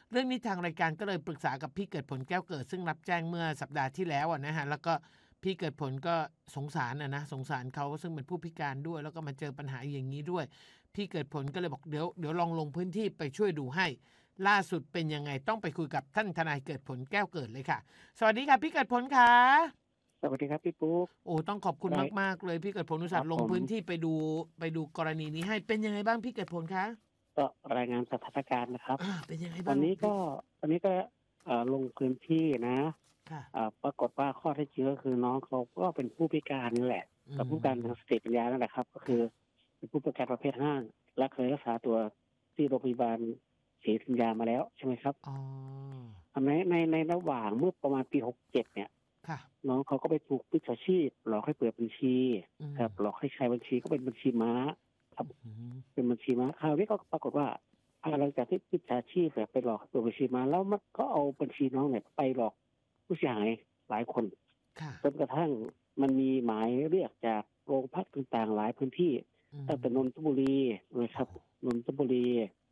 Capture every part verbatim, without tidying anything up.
เรื่องนี้ทางรายการก็เลยปรึกษากับพี่เกิดผลแก้วเกิดซึ่งรับแจ้งเมื่อสัปดาห์ที่แล้วนะฮะแล้วก็พี่เกิดผลก็สงสารนะนะสงสารเขาซึ่งเป็นผู้พิการด้วยแล้วก็มาเจอปัญหาอย่างนี้ด้วยพี่เกิดผลก็เลยบอกเดี๋ยวเดี๋ยวลองลงพื้นที่ไปช่วยดูให้ล่าสุดเป็นยังไงต้องไปคุยกับท่านทนายเกิดผลแก้วเกิดเลยค่ะสวัสดีค่ะพี่เกิดผลค่ะสวัสดีครับพี่ปุ๊กโอ้ต้องขอบคุณมากๆเลยพี่เกิดผลอุตส่าห์ลงพื้นที่ไปดูไปดูกรณีนี้ให้เป็นยังไงบ้างพี่เกิดผลคะก็รายงานสถานการณ์นะครับเป็นยังไงบ้างตอนนี้ก็ตอนนี้ก็ลงพื้นที่นะปรากฏว่าข้อเท็จจริงก็คือน้องเขาก็เป็นผู้พิการนี่แหละกับผู้พิการทางสติปัญญานั่นแหละครับก็คือเป็นผู้พิการประเภทห้าและเคยรักษาตัวที่โรงพยาบาลศรีธัญญามาแล้วใช่ไหมครับอ๋อในในในระหว่างเมื่อประมาณปีหกเจ็ดเนี่ยน้องเขาก็ไปถูกมิจฉาชีพหลอกให้เปิดบัญชีครับหลอกให้ใช้บัญชีก็เป็นบัญชีม้าครับเป็นบัญชีม้าคราวนี้ก็ปรากฏว่าหลังจากที่มิจฉาชีพเนี่ยไปหลอกตัวบัญชีม้าแล้วมันก็เอาบัญชีน้องเนี่ยไปหลอกผู้เสียหายหลายคนจนกระทั่งมันมีหมายเรียกจากโรงพักต่างๆหลายพื้นที่ตั้งแต่นนทบุรีนะครับนนทบุรี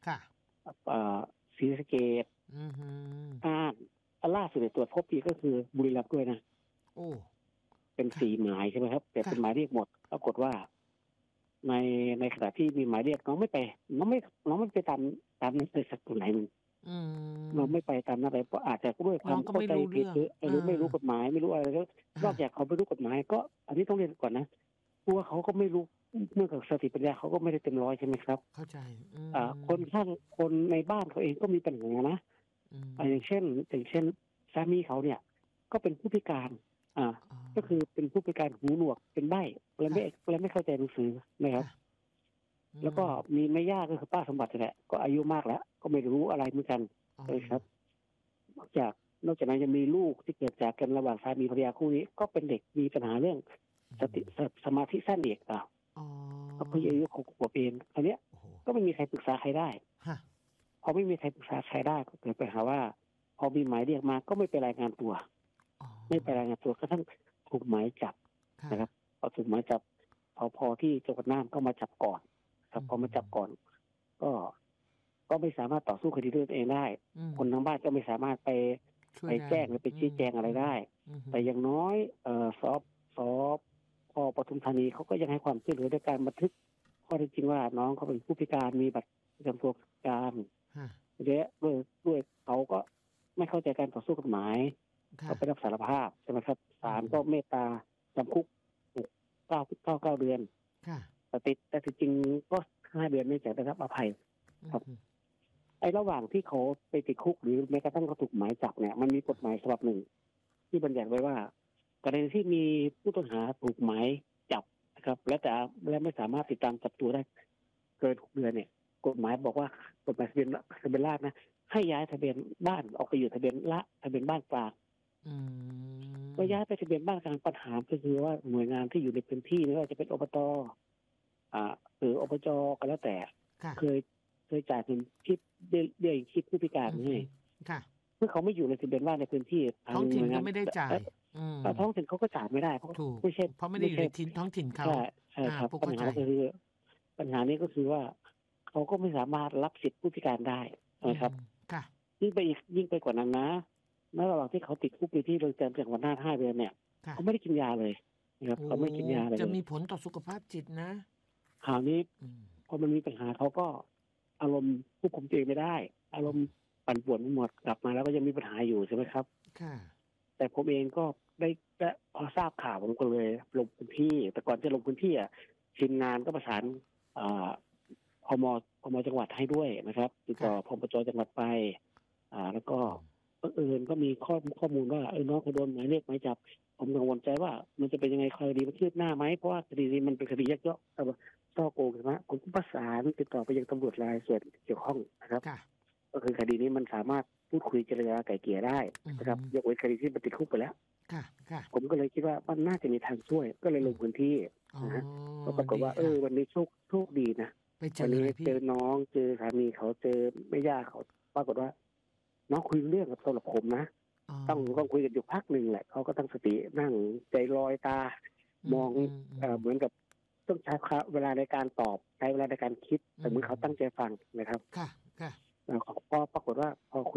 ศรีสะเกษน่านล่าสุดตรวจพบอีกก็คือบุรีรัมย์ด้วยนะโอ้เป็นสี่หมายใช่ไหมครับแต่เป็นหมายเรียกหมดปรากฏว่าในในขณะที่มีหมายเรียกน้องไม่ไปน้องไม่น้องไม่ไปตามตามนั้นเลยสักตัวไหนนึงเราไม่ไปตามนั้นเลยเพราะอาจจะด้วยความเข้าใจผิดหรือไม่รู้กฎหมายไม่รู้อะไรก็นอกจากเขาไม่รู้กฎหมายก็อันนี้ต้องเรียนก่อนนะเพราะว่าเขาก็ไม่รู้เมื่อกับสติปัญญาเขาก็ไม่ได้เต็มร้อยใช่ไหมครับเข้าใจอ่าคนข้างคนในบ้านเขาเองก็มีปัญหานะอย่างเช่นอย่างเช่นสามีเขาเนี่ยก็เป็นผู้พิการอ่าก็คือเป็นผู้พิการหูหนวกเป็นใบ้และไม่และไม่เข้าใจหนังสือนะครับแล้วก็มีแม่ย่าก็คือป้าสมบัติแหละก็อายุมากแล้วก็ไม่รู้อะไรเหมือนกันเลยครับนอกจากนอกจากนั้นยังมีลูกที่เกิดจากกันระหว่างสามีภรรยาคู่นี้ก็เป็นเด็กมีปัญหาเรื่องสติสมาธิสั้นเด็กอ่ะก็เพิ่งอายุหกขวบเองอันเนี้ยก็ไม่มีใครปรึกษาใครได้พอไม่มีใครปรึกษาใครได้ก็เกิดปัญหาว่าพอมีหมายเรียกมาก็ไม่ไปรายงานตัวไม่ไปรายงานตัวก็ทั้งถูกหมายจับนะครับพอถูกหมายจับพอพอที่จังหวัดน่านก็มาจับก่อนครับพอมาจับก่อนก็ก็ไม่สามารถต่อสู้คดีด้วยตัวเองได้คนทางบ้านก็ไม่สามารถไปไปแจ้งหรือไปชี้แจงอะไรได้แต่อย่างน้อยเอ่อสอบสอบพอปทุมธานีเขาก็ยังให้ความช่วยเหลือด้วยการบันทึกข้อเท็จจริงว่าน้องเขาเป็นผู้พิการมีบัตรประจำตัวพิการด้วยด้วยด้วยเขาก็ไม่เข้าใจการต่อสู้กฎหมายเขาไปรับสารภาพใช่ไหมครับศาลก็เมตตาจำคุกเก้าเก้าเก้าเดือนแต่ติดแต่จริงก็ห้าเดือนไม่จ่ายได้รับอภัยครับไอ้ระหว่างที่เขาไปติดคุกหรือแม้กระทั่งเขาถูกหมายจับเนี่ยมันมีกฎหมายฉบับหนึ่งที่บัญญัติไว้ว่ากรณีที่มีผู้ต้องหาถูกหมายจับนะครับและแต่และไม่สามารถติดตามจับตัวได้เกินหกเดือนเนี่ยกฎหมายบอกว่ากฎหมายทะเบียนทะเบียนราษฎร์นะให้ย้ายทะเบียนบ้านออกไปอยู่ทะเบียนละทะเบียนบ้านกลางก็ย้ายไปทะเบียนบ้านกลางปัญหาก็คือว่าหน่วยงานที่อยู่ในพื้นที่ไม่ว่าจะเป็นอบตอ่าหรืออบจก็แล้วแต่เคยเคยจ่ายเงินคิดเบี้ยคิดผู้พิการให้เมื่อเขาไม่อยู่ในทะเบียนบ้านในพื้นที่ท้องถิ่นก็ไม่ได้จ่ายท้องถิ่นเขาก็จ่ายไม่ได้เพราะไม่ใช่เพราะไม่ได้อยู่ในถิ่นท้องถิ่นเขาใช่ใช่ครับปัญหาก็คือปัญหานี้ก็คือว่าเขาก็ไม่สามารถรับสิทธิผู้พิการได้นะครับยิ่งไปอีกยิ่งไปกว่านั้นนะในระหว่างที่เขาติดคุกอยู่ที่เรือนจำจังหวัดน่านห้าเดือนเนี่ยเขาไม่ได้กินยาเลยนะครับเขาไม่กินยาเลยจะมีผลต่อสุขภาพจิตนะข่าวนี้พอมันมีปัญหาเขาก็อารมณ์ควบคุมตัวเองไม่ได้อารมณ์ปั่นป่วนไปหมดกลับมาแล้วก็ยังมีปัญหาอยู่ใช่ไหมครับค่ะแต่ผมเองก็ได้พอทราบข่าวผมก็เลยลงพื้นที่แต่ก่อนจะลงพื้นที่อ่ะทีมงานก็ประสานอ่าพมพมจังหวัดให้ด้วยนะครับติดต่อพมจจังหวัดไปอ่าแล้วก็บังเอิญก็มีข้อข้อมูลว่าเออน้องเขาโดนหมายเรียกหมายจับผมกังวลใจว่ามันจะเป็นยังไงคดีมันคืบหน้าไหมเพราะว่าคดีนี้มันเป็นคดียักยอกช่อโกงใช่ไหมผมก็ประสานติดต่อไปยังตำรวจรายส่วนเกี่ยวข้องนะครับก็คือคดีนี้มันสามารถพูดคุยเจรจาไกล่เกลี่ยได้นะครับยกเว้นคดีที่มันติดคุกไปแล้วผมก็เลยคิดว่ามันน่าจะมีทางช่วยก็เลยลงพื้นที่นะฮะก็ปรากฏว่าเออวันนี้โชคโชคดีนะวันนี้เจอน้องเจอสามีเขาเจอแม่ย่าเขาปรากฏว่าน้องคุยเรื่องกับสำหรับผมนะต้องต้องคุยกันอยู่พักหนึ่งแหละเขาก็ตั้งสตินั่งใจลอยตามองเอ่อเหมือนกับต้องใช้เวลาในการตอบใช้เวลาในการคิดแต่เหมือนเขาตั้งใจฟังนะครับค่ะค่ะแล้วก็ปรากฏว่าพอ